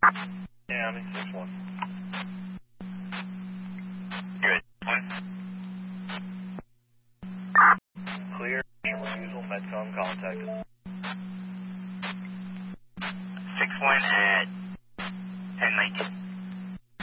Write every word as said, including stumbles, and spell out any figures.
Yeah, I'm in six one. Good. One. Clear, refusal, Medcom contacted. six one at ten nineteen.